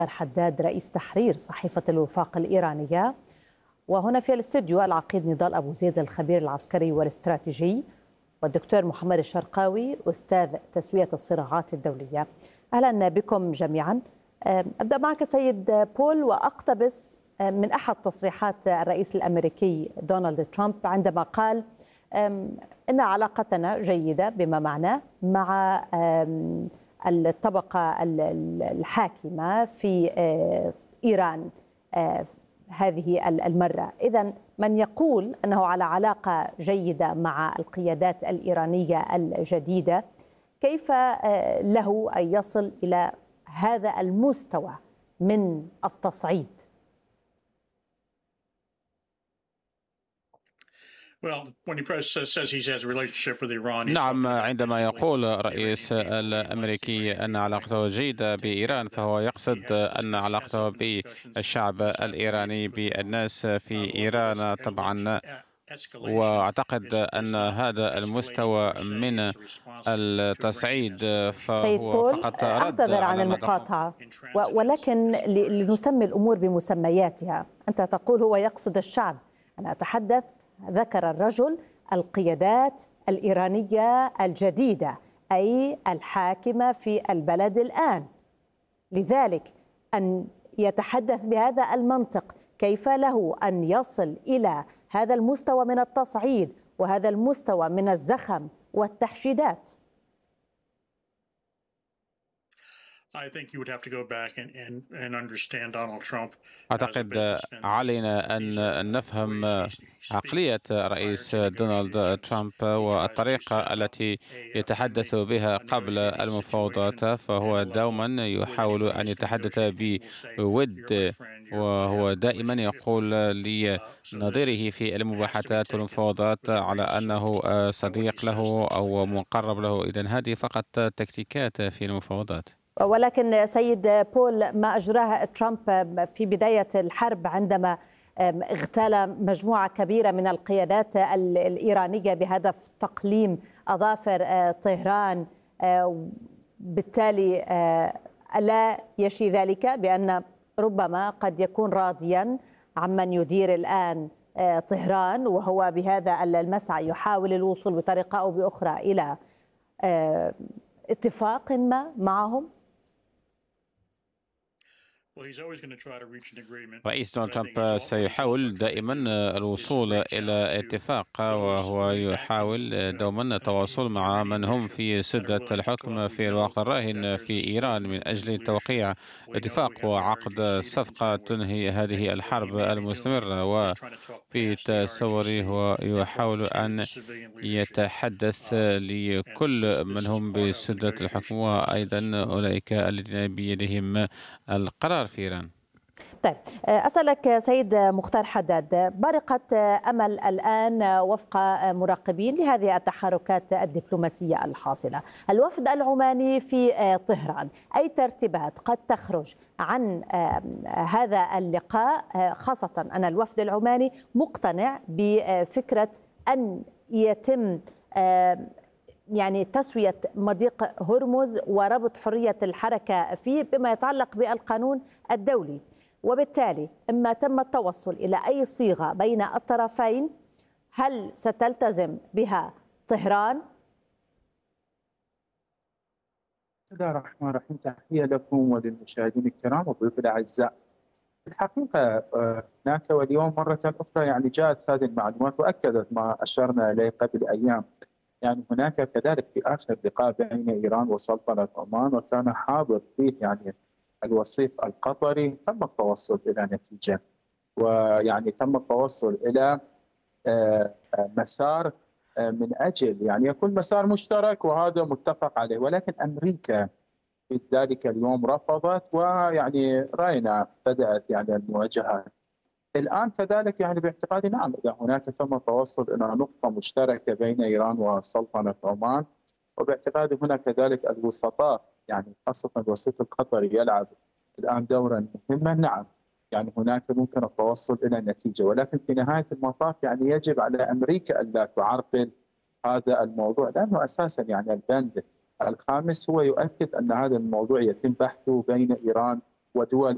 حداد رئيس تحرير صحيفة الوفاق الإيرانية، وهنا في الاستديو العقيد نضال أبو زيد الخبير العسكري والاستراتيجي، والدكتور محمد الشرقاوي أستاذ تسوية الصراعات الدولية. أهلا بكم جميعا. أبدأ معك سيد بول وأقتبس من أحد تصريحات الرئيس الأمريكي دونالد ترامب عندما قال إن علاقتنا جيدة بما معناه مع الطبقة الحاكمة في إيران هذه المرة. إذن من يقول أنه على علاقة جيدة مع القيادات الإيرانية الجديدة، كيف له أن يصل إلى هذا المستوى من التصعيد؟ نعم، عندما يقول الرئيس الأمريكي أن علاقته جيدة بإيران، فهو يقصد أن علاقته بالشعب الإيراني بالناس في إيران طبعا. وأعتقد أن هذا المستوى من التصعيد فهو فقط رد أعتذر عن المقاطعة، ولكن لنسمي الأمور بمسمياتها. أنت تقول هو يقصد الشعب، أنا أتحدث، ذكر الرجل القيادات الإيرانية الجديدة، أي الحاكمة في البلد الآن. لذلك أن يتحدث بهذا المنطق، كيف له أن يصل إلى هذا المستوى من التصعيد وهذا المستوى من الزخم والتحشيدات؟ أعتقد علينا أن نفهم عقلية رئيس دونالد ترامب والطريقة التي يتحدث بها قبل المفاوضات، فهو دوما يحاول أن يتحدث بود، وهو دائما يقول لنظيره في المباحثات والمفاوضات على أنه صديق له أو مقرب له. إذن هذه فقط تكتيكات في المفاوضات. ولكن سيد بول، ما أجراه ترامب في بداية الحرب عندما اغتال مجموعة كبيرة من القيادات الإيرانية بهدف تقليم أظافر طهران، بالتالي ألا يشي ذلك بأن ربما قد يكون راضيا عمن يدير الآن طهران، وهو بهذا المسعى يحاول الوصول بطريقة أو بأخرى إلى اتفاق ما معهم؟ رئيس دونالد ترامب سيحاول دائما الوصول إلى اتفاق، وهو يحاول دوما التواصل مع من هم في سدة الحكم في الوقت الراهن في إيران من أجل توقيع اتفاق وعقد صفقة تنهي هذه الحرب المستمرة. وفي تصوري هو يحاول أن يتحدث لكل من هم بسدة الحكم وأيضا أولئك الذين بيدهم القرار في إيران. طيب، أسألك سيد مختار حداد، برقت أمل الآن وفق مراقبين لهذه التحركات الدبلوماسية الحاصلة. الوفد العماني في طهران، أي ترتيبات قد تخرج عن هذا اللقاء، خاصة أن الوفد العماني مقتنع بفكرة أن يتم يعني تسوية مضيق هرمز وربط حرية الحركة فيه بما يتعلق بالقانون الدولي، وبالتالي إما تم التوصل إلى أي صيغة بين الطرفين، هل ستلتزم بها طهران؟ بسم الله الرحمن الرحيم. تحية لكم وللمشاهدين الكرام وضيوف الأعزاء. الحقيقة هناك واليوم مرة أخرى جاءت هذه المعلومات وأكدت ما أشرنا إليه قبل أيام. هناك كذلك في آخر لقاء بين إيران وسلطنة عمان، وكان حاضر فيه الوسيط القطري، تم التوصل إلى نتيجة، تم التوصل إلى مسار من أجل يكون مسار مشترك، وهذا متفق عليه. ولكن أمريكا في ذلك اليوم رفضت، رأينا بدأت المواجهات. الآن كذلك باعتقادي نعم، إذا هناك تم التوصل إلى نقطة مشتركة بين إيران وسلطنة عمان، وباعتقادي هنا كذلك الوسطاء خاصة الوسيط القطري يلعب الآن دورا مهما. نعم هناك ممكن التوصل إلى نتيجة، ولكن في نهاية المطاف يجب على أمريكا ألا تعرقل هذا الموضوع، لأنه أساسا البند الخامس هو يؤكد أن هذا الموضوع يتم بحثه بين إيران ودول